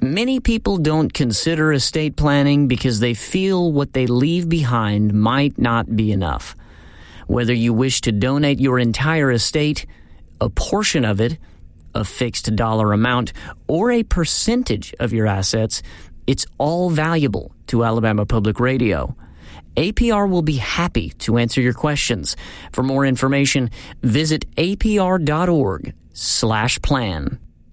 Many people don't consider estate planning because they feel what they leave behind might not be enough. Whether you wish to donate your entire estate, a portion of it, a fixed dollar amount, or a percentage of your assets, it's all valuable to Alabama Public Radio. APR will be happy to answer your questions. For more information, visit apr.org/plan.